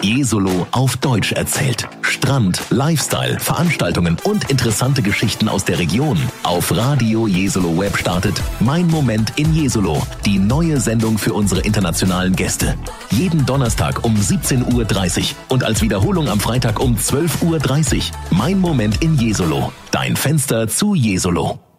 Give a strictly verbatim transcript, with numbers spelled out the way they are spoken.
Jesolo auf Deutsch erzählt. Strand, Lifestyle, Veranstaltungen und interessante Geschichten aus der Region. Auf Radio Jesolo Web startet Mein Moment in Jesolo, die neue Sendung für unsere internationalen Gäste. Jeden Donnerstag um siebzehn Uhr dreißig und als Wiederholung am Freitag um zwölf Uhr dreißig. Mein Moment in Jesolo, dein Fenster zu Jesolo.